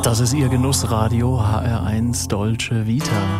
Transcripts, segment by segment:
Das ist Ihr Genussradio HR1 Dolce Vita.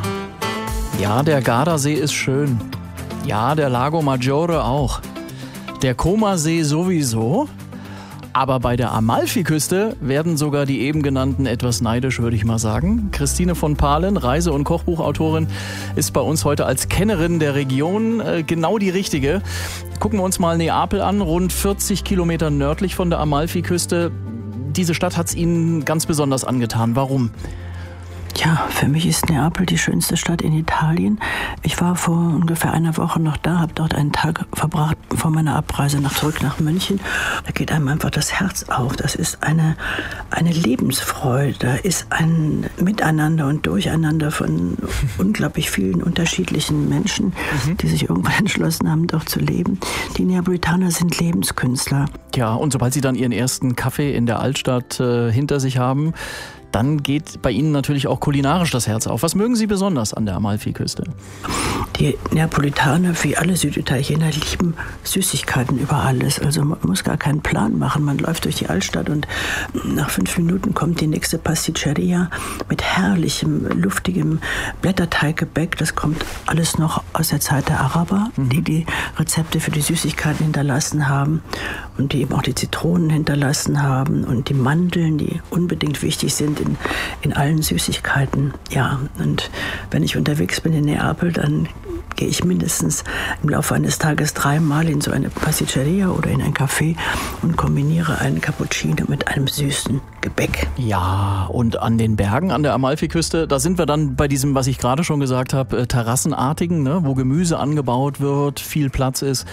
Ja, der Gardasee ist schön. Ja, der Lago Maggiore auch. Der Comasee sowieso. Aber bei der Amalfiküste werden sogar die eben genannten etwas neidisch, würde ich mal sagen. Christine von Pahlen, Reise- und Kochbuchautorin, ist bei uns heute als Kennerin der Region genau die Richtige. Gucken wir uns mal Neapel an, rund 40 Kilometer nördlich von der Amalfiküste. Diese Stadt hat es Ihnen ganz besonders angetan. Warum? Ja, für mich ist Neapel die schönste Stadt in Italien. Ich war vor ungefähr einer Woche noch da, habe dort einen Tag verbracht vor meiner Abreise zurück nach München. Da geht einem einfach das Herz auf. Das ist eine Lebensfreude. Da ist ein Miteinander und Durcheinander von unglaublich vielen unterschiedlichen Menschen, die sich irgendwann entschlossen haben, dort zu leben. Die Neapolitaner sind Lebenskünstler. Ja, und sobald Sie dann Ihren ersten Kaffee in der Altstadt hinter sich haben, dann geht bei Ihnen natürlich auch kulinarisch das Herz auf. Was mögen Sie besonders an der Amalfiküste? Die Neapolitaner, wie alle Süditaliener, lieben Süßigkeiten über alles. Also man muss gar keinen Plan machen. Man läuft durch die Altstadt und nach 5 Minuten kommt die nächste Pasticceria mit herrlichem, luftigem Blätterteiggebäck. Das kommt alles noch aus der Zeit der Araber, die Rezepte für die Süßigkeiten hinterlassen haben und die eben auch die Zitronen hinterlassen haben und die Mandeln, die unbedingt wichtig sind in allen Süßigkeiten. Ja, und wenn ich unterwegs bin in Neapel, dann gehe ich mindestens im Laufe eines Tages 3-mal in so eine Pasticceria oder in ein Café und kombiniere einen Cappuccino mit einem süßen Gebäck. Ja, und an den Bergen an der Amalfiküste, da sind wir dann bei diesem, was ich gerade schon gesagt habe, terrassenartigen, ne, wo Gemüse angebaut wird, viel Platz ist.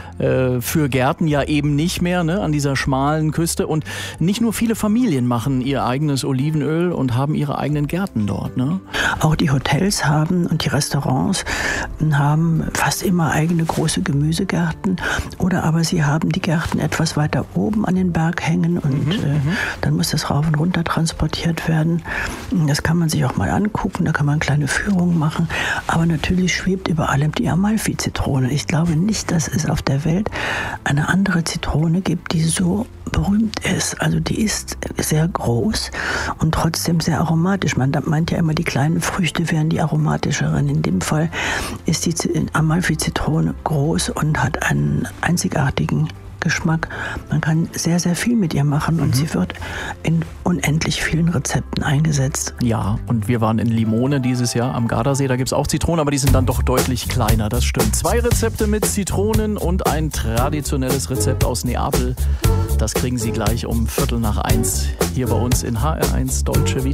Für Gärten ja eben nicht mehr, ne, an dieser schmalen Küste. Und nicht nur viele Familien machen ihr eigenes Olivenöl und haben ihre eigenen Gärten dort. Ne? Auch die Hotels haben und die Restaurants haben fast immer eigene große Gemüsegärten. Oder aber sie haben die Gärten etwas weiter oben an den Berg hängen und dann muss das rauf und runter transportiert werden. Das kann man sich auch mal angucken, da kann man kleine Führungen machen. Aber natürlich schwebt über allem die Amalfi-Zitrone. Ich glaube nicht, dass es auf der Welt eine andere Zitrone gibt, die so berühmt ist. Also die ist sehr groß und trotzdem sehr aromatisch. Man meint ja immer, die kleinen Früchte wären die aromatischeren. In dem Fall ist die Amalfi-Zitrone groß und hat einen einzigartigen Geschmack. Man kann sehr, sehr viel mit ihr machen und sie wird in unendlich vielen Rezepten eingesetzt. Ja, und wir waren in Limone dieses Jahr am Gardasee. Da gibt es auch Zitronen, aber die sind dann doch deutlich kleiner, das stimmt. 2 Rezepte mit Zitronen und ein traditionelles Rezept aus Neapel. Das kriegen Sie gleich um 1:15 hier bei uns in HR1 Dolce Vita.